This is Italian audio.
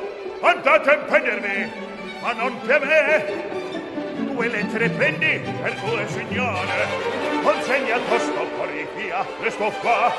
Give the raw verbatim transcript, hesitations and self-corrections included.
andate a impedirvi, ma non per me. Due lettere prendi per due signore, consegna tosto porifia, resto qua.